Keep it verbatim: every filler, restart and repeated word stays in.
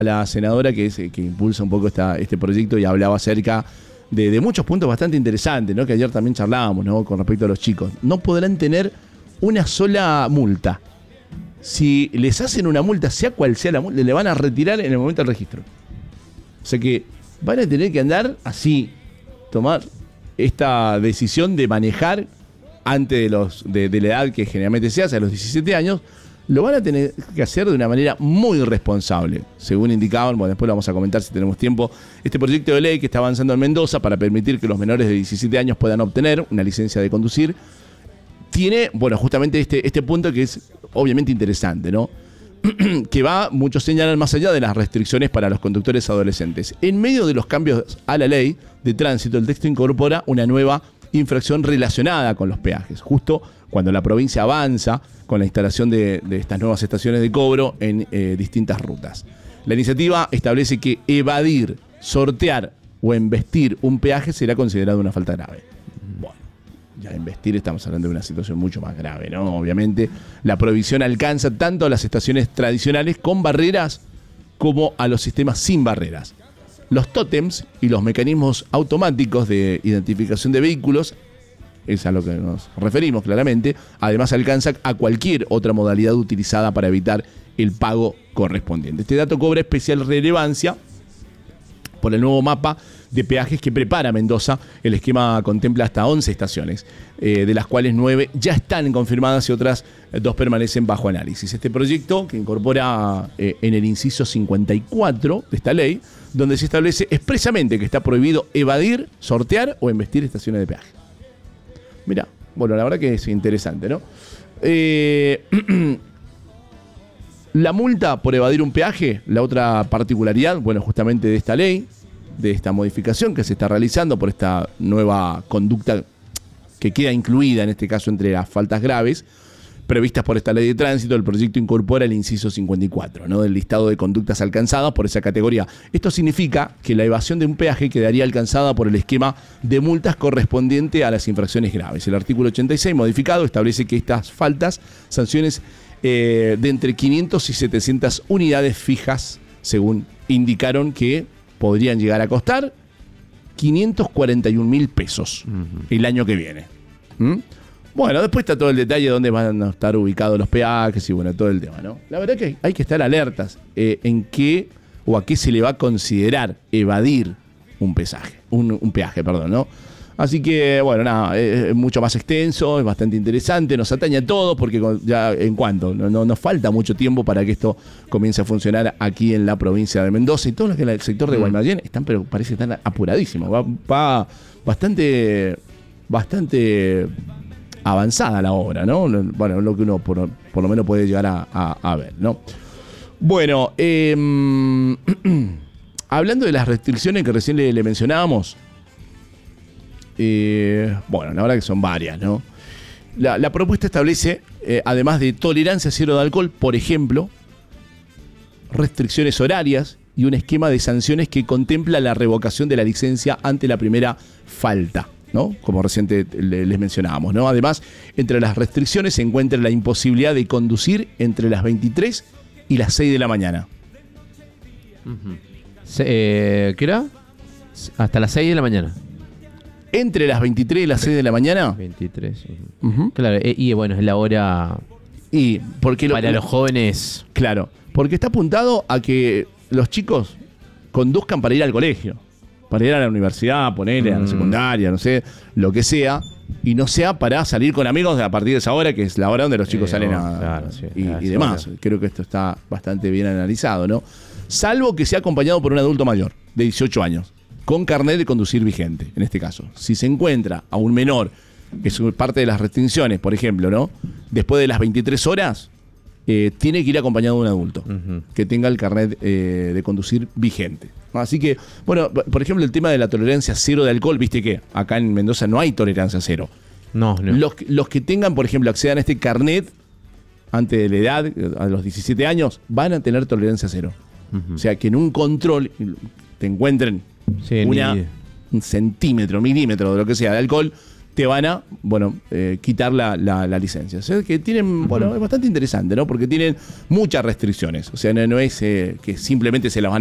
la senadora que, es, que impulsa un poco esta, este proyecto y hablaba acerca de, de muchos puntos bastante interesantes, ¿no? Que ayer también charlábamos, ¿no? Con respecto a los chicos. No podrán tener una sola multa. Si les hacen una multa, sea cual sea la multa, le van a retirar en el momento del registro. O sea que van a tener que andar así, tomar esta decisión de manejar antes de, los, de, de la edad que generalmente se hace, a los diecisiete años, lo van a tener que hacer de una manera muy responsable. Según indicaban, bueno, después lo vamos a comentar si tenemos tiempo, este proyecto de ley que está avanzando en Mendoza para permitir que los menores de diecisiete años puedan obtener una licencia de conducir, tiene, bueno, justamente este, este punto que es obviamente interesante, ¿no? Que va, muchos señalan, más allá de las restricciones para los conductores adolescentes. En medio de los cambios a la ley de tránsito, el texto incorpora una nueva infracción relacionada con los peajes, justo cuando la provincia avanza con la instalación de, de estas nuevas estaciones de cobro en eh, distintas rutas. La iniciativa establece que evadir, sortear o embestir un peaje será considerado una falta grave. Bueno, ya embestir estamos hablando de una situación mucho más grave, ¿no? Obviamente, la prohibición alcanza tanto a las estaciones tradicionales con barreras como a los sistemas sin barreras. Los tótems y los mecanismos automáticos de identificación de vehículos, es a lo que nos referimos claramente, además alcanza a cualquier otra modalidad utilizada para evitar el pago correspondiente. Este dato cobra especial relevancia por el nuevo mapa de peajes que prepara Mendoza. El esquema contempla hasta once estaciones, eh, de las cuales nueve ya están confirmadas y otras eh, dos permanecen bajo análisis. Este proyecto, que incorpora eh, en el inciso cincuenta y cuatro de esta ley, donde se establece expresamente que está prohibido evadir, sortear o embestir estaciones de peaje. Mirá, bueno, la verdad que es interesante, ¿no? Eh, la multa por evadir un peaje, la otra particularidad, bueno, justamente de esta ley, de esta modificación que se está realizando por esta nueva conducta que queda incluida en este caso entre las faltas graves previstas por esta ley de tránsito. El proyecto incorpora el inciso cincuenta y cuatro, ¿no? Del listado de conductas alcanzadas por esa categoría. Esto significa que la evasión de un peaje quedaría alcanzada por el esquema de multas correspondiente a las infracciones graves. El artículo ochenta y seis, modificado, establece que estas faltas, sanciones eh, de entre quinientas y setecientas unidades fijas, según indicaron que podrían llegar a costar quinientos cuarenta y un mil pesos uh-huh. el año que viene. ¿Mm? Bueno, después está todo el detalle de dónde van a estar ubicados los peajes y bueno, todo el tema, ¿no? La verdad que hay que estar alertas eh, en qué o a qué se le va a considerar evadir un pesaje, un, un peaje, perdón, ¿no? Así que, bueno, nada, es mucho más extenso, es bastante interesante, nos atañe a todos porque ya en cuanto, no, no nos falta mucho tiempo para que esto comience a funcionar aquí en la provincia de Mendoza y todo lo que es el sector de Guaymallén están, pero parece que están apuradísimos, va, va bastante, bastante avanzada la obra, ¿no? Bueno, lo que uno por, por lo menos puede llegar a, a, a ver, ¿no? Bueno, eh, hablando de las restricciones que recién le, le mencionábamos, Eh, bueno, la verdad que son varias, ¿no? La, la propuesta establece, eh, además de tolerancia cero de alcohol, por ejemplo, restricciones horarias y un esquema de sanciones que contempla la revocación de la licencia ante la primera falta, ¿no? Como reciente les mencionábamos, ¿no? Además, entre las restricciones se encuentra la imposibilidad de conducir entre las veintitrés y las seis de la mañana. Uh-huh. Se, eh, ¿Qué era? Hasta las seis de la mañana. Entre las veintitrés y las seis de la mañana. veintitrés. Uh-huh. Uh-huh. Claro, eh, y bueno, es la hora y porque lo, para los jóvenes. Claro, porque está apuntado a que los chicos conduzcan para ir al colegio, para ir a la universidad, ponerle mm. a la secundaria, no sé, lo que sea, y no sea para salir con amigos a partir de esa hora, que es la hora donde los chicos eh, salen a, claro, sí, y, y demás. Hora. Creo que esto está bastante bien analizado, ¿no? Salvo que sea acompañado por un adulto mayor, de dieciocho años. Con carnet de conducir vigente, en este caso. Si se encuentra a un menor, que es parte de las restricciones, por ejemplo, ¿no? Después de las veintitrés horas, eh, tiene que ir acompañado de un adulto uh-huh. que tenga el carnet eh, de conducir vigente. Así que, bueno, por ejemplo, el tema de la tolerancia cero de alcohol, viste que acá en Mendoza no hay tolerancia cero. No, no. Los, los que tengan, por ejemplo, accedan a este carnet antes de la edad, a los diecisiete años, van a tener tolerancia cero. Uh-huh. O sea, que en un control te encuentren sí, una, un centímetro, milímetro de lo que sea de alcohol, te van a, bueno, eh, quitar la, la, la licencia. O sea, que tienen, uh-huh. bueno, es bastante interesante, ¿no? Porque tienen muchas restricciones. O sea, no, no es eh, que simplemente se las van